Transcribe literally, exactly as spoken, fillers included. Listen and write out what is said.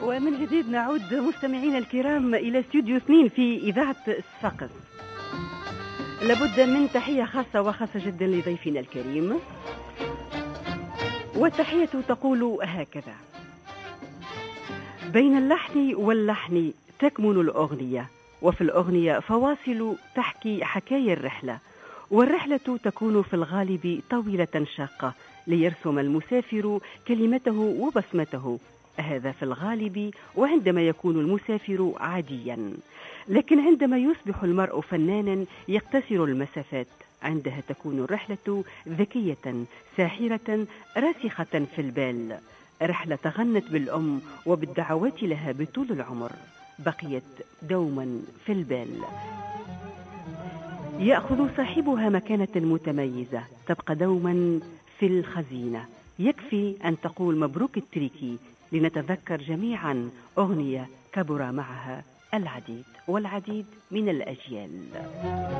ومن جديد نعود مستمعينا الكرام إلى استوديو اثنين في إذاعة السقف. لابد من تحية خاصة وخاصة جدا لضيفنا الكريم، والتحية تقول هكذا: بين اللحن واللحن تكمن الأغنية، وفي الأغنية فواصل تحكي حكاية الرحلة، والرحلة تكون في الغالب طويلة شاقة ليرسم المسافر كلمته وبصمته، هذا في الغالب وعندما يكون المسافر عاديا. لكن عندما يصبح المرء فنانا يقتصر المسافات، عندها تكون الرحلة ذكية ساحرة راسخة في البال، رحلة تغنت بالأم وبالدعوات لها بطول العمر، بقيت دوما في البال، يأخذ صاحبها مكانة متميزة تبقى دوما في الخزينة. يكفي أن تقول مبروك التريكي لنتذكر جميعا أغنية كبر معها العديد والعديد من الأجيال.